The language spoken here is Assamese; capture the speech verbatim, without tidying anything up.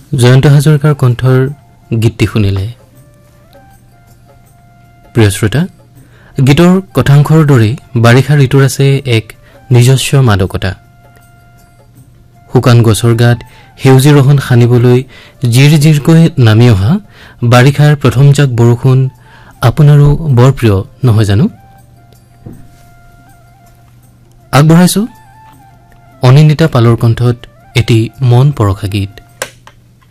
জয়ন্ত হাজৰিকাৰ কণ্ঠৰ গীতটি শুনিলে। প্ৰিয় শ্ৰোতা, গীতৰ কথাংশৰ দৰে বাৰিষা ঋতুৰ আছে এক নিজস্ব মাদকতা। শুকান গছৰ গাত সেউজী ৰহণ সানিবলৈ জিৰ জিৰকৈ নামি অহা বাৰিষাৰ প্ৰথম জাক বৰষুণ আপোনাৰো বৰ প্ৰিয় নহয় জানো? আগবঢ়াইছো অনিন্দিতা পালৰ কণ্ঠত এটি মন পৰশা গীত।